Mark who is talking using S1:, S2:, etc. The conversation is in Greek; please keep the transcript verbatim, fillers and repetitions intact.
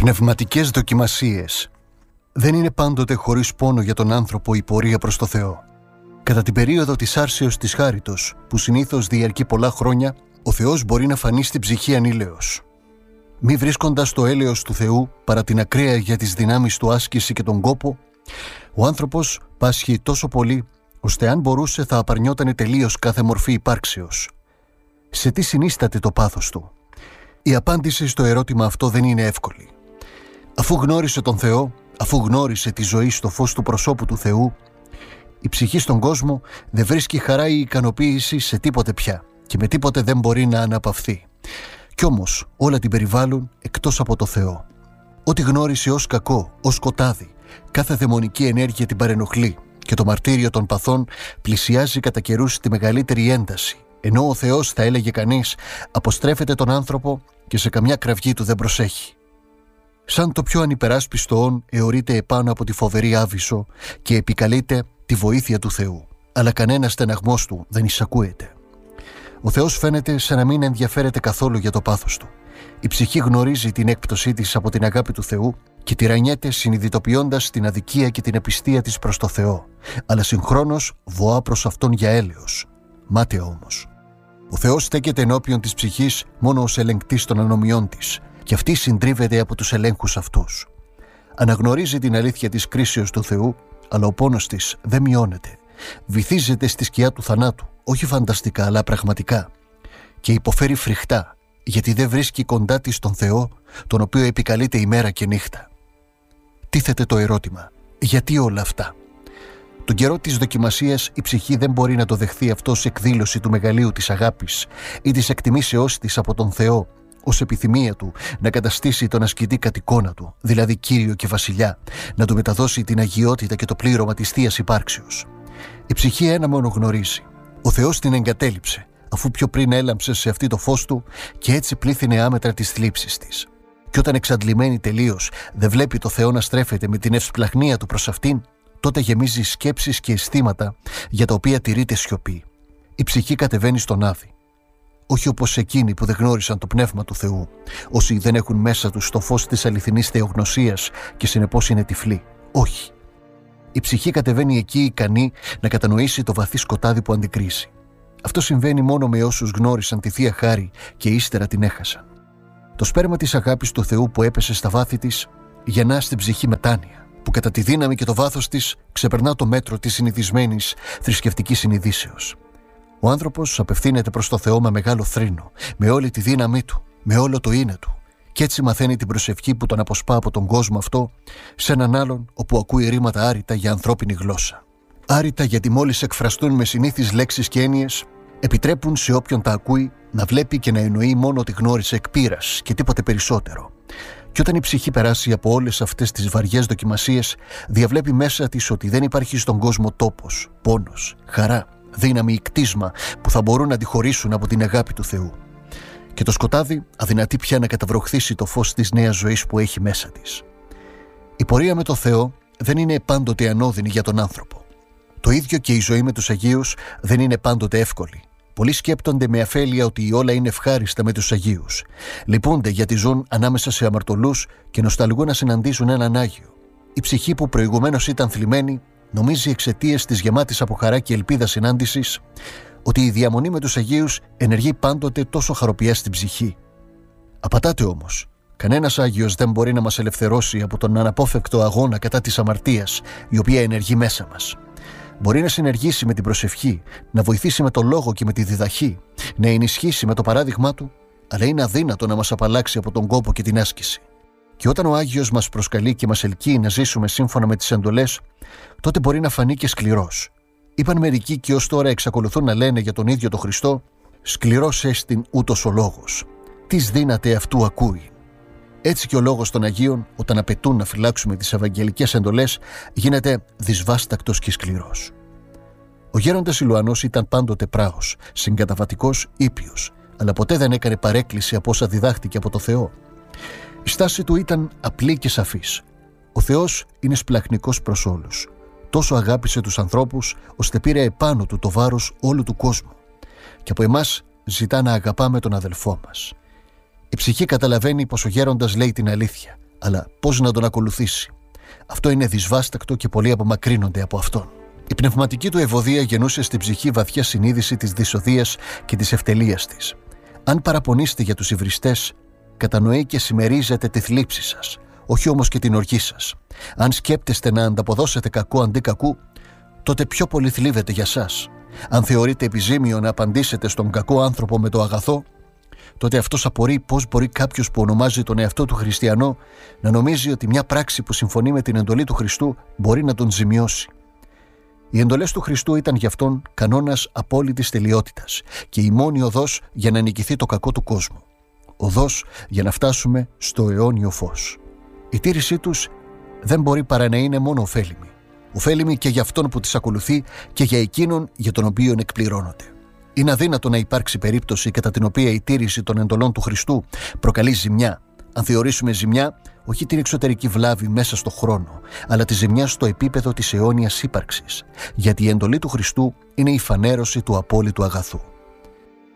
S1: Πνευματικές δοκιμασίες. Δεν είναι πάντοτε χωρίς πόνο για τον άνθρωπο η πορεία προς το Θεό. Κατά την περίοδο της άρσεως της χάριτος, που συνήθως διαρκεί πολλά χρόνια, ο Θεός μπορεί να φανεί στην ψυχή ανήλαιος. Μη βρίσκοντας το έλεος του Θεού παρά την ακραία για τις δυνάμεις του άσκηση και τον κόπο, ο άνθρωπος πάσχει τόσο πολύ, ώστε αν μπορούσε θα απαρνιότανε τελείως κάθε μορφή υπάρξεως. Σε τι συνίσταται το πάθος του? Η απάντηση στο ερώτημα αυτό δεν είναι εύκολη. Αφού γνώρισε τον Θεό, αφού γνώρισε τη ζωή στο φως του προσώπου του Θεού, η ψυχή στον κόσμο δεν βρίσκει χαρά ή ικανοποίηση σε τίποτε πια και με τίποτε δεν μπορεί να αναπαυθεί. Κι όμως όλα την περιβάλλουν εκτός από το Θεό. Ό,τι γνώρισε ως κακό, ως σκοτάδι, κάθε δαιμονική ενέργεια την παρενοχλεί και το μαρτύριο των παθών πλησιάζει κατά καιρούς τη μεγαλύτερη ένταση, ενώ ο Θεός, θα έλεγε κανείς, αποστρέφεται τον άνθρωπο και σε καμιά κραυγή του δεν προσέχει. Σαν το πιο ανυπεράσπιστο όν αιωρείται επάνω από τη φοβερή άβυσσο και επικαλείται τη βοήθεια του Θεού, αλλά κανένας στεναγμός του δεν εισακούεται. Ο Θεός φαίνεται σαν να μην ενδιαφέρεται καθόλου για το πάθος του. Η ψυχή γνωρίζει την έκπτωσή της από την αγάπη του Θεού και τυραννιέται συνειδητοποιώντας την αδικία και την απιστία της προς το Θεό, αλλά συγχρόνως βοά προς Αυτόν για έλεος. Μάταια όμως. Ο Θεός στέκεται ενώπιον της ψυχής μόνο ως ελεγκτής των ανομιών της, και αυτή συντρίβεται από τους ελέγχους αυτούς. Αναγνωρίζει την αλήθεια της κρίσεως του Θεού, αλλά ο πόνος της δεν μειώνεται. Βυθίζεται στη σκιά του θανάτου, όχι φανταστικά αλλά πραγματικά, και υποφέρει φρικτά, γιατί δεν βρίσκει κοντά της τον Θεό, τον οποίο επικαλείται ημέρα και νύχτα. Τίθεται το ερώτημα, γιατί όλα αυτά? Τον καιρό της δοκιμασίας η ψυχή δεν μπορεί να το δεχθεί αυτό ως εκδήλωση του μεγαλείου της αγάπης ή της εκτιμήσεώς της από τον Θεό, ως επιθυμία του να καταστήσει τον ασκητή κατ' εικόνα του, δηλαδή Κύριο και Βασιλιά, να του μεταδώσει την αγιότητα και το πλήρωμα της Θείας υπάρξεως. Η ψυχή ένα μόνο γνωρίζει. Ο Θεός την εγκατέλειψε, αφού πιο πριν έλαμψε σε αυτή το φως του και έτσι πλήθυνε άμετρα τις θλίψεις της. Και όταν εξαντλημένη τελείως δεν βλέπει το Θεό να στρέφεται με την ευσπλαχνία του προς αυτήν, τότε γεμίζει σκέψεις και αισθήματα για τα οποία τηρείται σιωπή. Η ψυχή κατεβαίνει στον Άδη. Όχι όπως εκείνοι που δεν γνώρισαν το πνεύμα του Θεού, όσοι δεν έχουν μέσα τους το φως της αληθινής θεογνωσίας και συνεπώς είναι τυφλοί. Όχι. Η ψυχή κατεβαίνει εκεί ικανή να κατανοήσει το βαθύ σκοτάδι που αντικρίζει. Αυτό συμβαίνει μόνο με όσους γνώρισαν τη Θεία Χάρη και ύστερα την έχασαν. Το σπέρμα της αγάπης του Θεού που έπεσε στα βάθη της γεννά στην ψυχή μετάνοια, που κατά τη δύναμη και το βάθος της ξεπερνά το μέτρο της συνηθισμένης θρησκευτικής συνειδήσεως. Ο άνθρωπος απευθύνεται προς το Θεό με μεγάλο θρήνο, με όλη τη δύναμή του, με όλο το είναι του, και έτσι μαθαίνει την προσευχή που τον αποσπά από τον κόσμο αυτό σε έναν άλλον όπου ακούει ρήματα άρρητα για ανθρώπινη γλώσσα. Άρρητα γιατί μόλις εκφραστούν με συνήθεις λέξεις και έννοιες, επιτρέπουν σε όποιον τα ακούει να βλέπει και να εννοεί μόνο ότι γνώρισε εκ πείρας και τίποτε περισσότερο. Και όταν η ψυχή περάσει από όλες αυτές τις βαριές δοκιμασίες, διαβλέπει μέσα της ότι δεν υπάρχει στον κόσμο τόπος, πόνος, χαρά, δύναμη ή κτίσμα που θα μπορούν να αντιχωρήσουν από την αγάπη του Θεού. Και το σκοτάδι αδυνατεί πια να καταβροχθήσει το φως της νέας ζωής που έχει μέσα της. Η πορεία με το Θεό δεν είναι πάντοτε ανώδυνη για τον άνθρωπο. Το ίδιο και η ζωή με τους Αγίους δεν είναι πάντοτε εύκολη. Πολλοί σκέπτονται με αφέλεια ότι όλα είναι ευχάριστα με τους Αγίους. Λυπούνται γιατί ζουν ανάμεσα σε αμαρτωλούς και νοσταλγούν να συναντήσουν έναν Άγιο. Η ψυχή που προηγουμένως ήταν θλιμμένη νομίζει εξαιτίας της γεμάτης από χαρά και ελπίδα συνάντησης ότι η διαμονή με τους Αγίους ενεργεί πάντοτε τόσο χαροπιά στην ψυχή. Απατάτε όμως. Κανένας Άγιος δεν μπορεί να μας ελευθερώσει από τον αναπόφευκτο αγώνα κατά της αμαρτίας, η οποία ενεργεί μέσα μας. Μπορεί να συνεργήσει με την προσευχή, να βοηθήσει με τον λόγο και με τη διδαχή, να ενισχύσει με το παράδειγμά του, αλλά είναι αδύνατο να μας απαλλάξει από τον κόπο και την άσκηση. Και όταν ο Άγιος μας προσκαλεί και μας ελκύει να ζήσουμε σύμφωνα με τις εντολές, τότε μπορεί να φανεί και σκληρός. Είπαν μερικοί και ως τώρα εξακολουθούν να λένε για τον ίδιο τον Χριστό, «Σκληρός έστιν ούτως ο λόγος. Τις δύναται αυτού ακούει». Έτσι και ο λόγος των Αγίων, όταν απαιτούν να φυλάξουμε τις ευαγγελικές εντολές, γίνεται δυσβάστακτος και σκληρός. Ο γέροντας Ηλουανός ήταν πάντοτε πράος, συγκαταβατικός, ήπιος, αλλά ποτέ δεν έκανε παρέκκληση από όσα διδάχτηκε από το Θεό. Η στάση του ήταν απλή και σαφής. Ο Θεός είναι σπλαχνικός προς όλους. Τόσο αγάπησε τους ανθρώπους, ώστε πήρε επάνω του το βάρος όλου του κόσμου. Και από εμάς ζητά να αγαπάμε τον αδελφό μας. Η ψυχή καταλαβαίνει πως ο γέροντας λέει την αλήθεια, αλλά πώς να τον ακολουθήσει. Αυτό είναι δυσβάστακτο και πολλοί απομακρύνονται από αυτόν. Η πνευματική του ευωδία γεννούσε στην ψυχή βαθιά συνείδηση της δυσοδείας και της ευτελείας της. Αν παραπονείστε για τους υβριστές, κατανοεί και συμμερίζετε τη θλίψη σας, όχι όμως και την οργή σας. Αν σκέπτεστε να ανταποδώσετε κακό αντί κακού, τότε πιο πολύ θλίβετε για σας. Αν θεωρείτε επιζήμιο να απαντήσετε στον κακό άνθρωπο με το αγαθό, τότε αυτός απορεί πώς μπορεί κάποιος που ονομάζει τον εαυτό του χριστιανό να νομίζει ότι μια πράξη που συμφωνεί με την εντολή του Χριστού μπορεί να τον ζημιώσει. Οι εντολές του Χριστού ήταν γι' αυτόν κανόνας απόλυτης τελειότητας και η μόνη οδός για να νικηθεί το κακό του κόσμου. Οδός για να φτάσουμε στο αιώνιο φως. Η τήρησή τους δεν μπορεί παρά να είναι μόνο ωφέλιμη. Ωφέλιμη και για αυτόν που τις ακολουθεί και για εκείνον για τον οποίο εκπληρώνονται. Είναι αδύνατο να υπάρξει περίπτωση κατά την οποία η τήρηση των εντολών του Χριστού προκαλεί ζημιά. Αν θεωρήσουμε ζημιά, όχι την εξωτερική βλάβη μέσα στο χρόνο, αλλά τη ζημιά στο επίπεδο της αιώνιας ύπαρξης. Γιατί η εντολή του Χριστού είναι η φανέρωση του απόλυτου αγαθού.